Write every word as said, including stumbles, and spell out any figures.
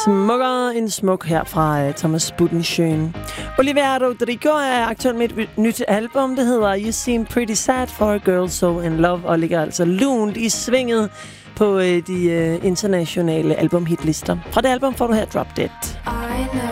smukkere end smuk her fra uh, Thomas Budensjøen. Olivia Rodrigo er aktuelt med et nyt album, det hedder You Seem Pretty Sad for a Girl So In Love, og ligger altså lunt i svinget på uh, de uh, internationale albumhitlister. Fra det album får du her Drop Dead.